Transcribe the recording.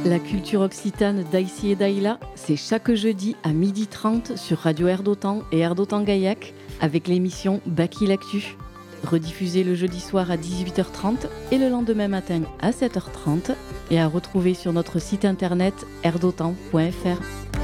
La culture occitane d'Aïssi et d'Aïla, c'est chaque jeudi à 12h30 sur Radio Air d'Otan et Air d'Otan-Gaillac avec l'émission Baki l'Actu. Rediffusée le jeudi soir à 18h30 et le lendemain matin à 7h30 et à retrouver sur notre site internet airdotan.fr.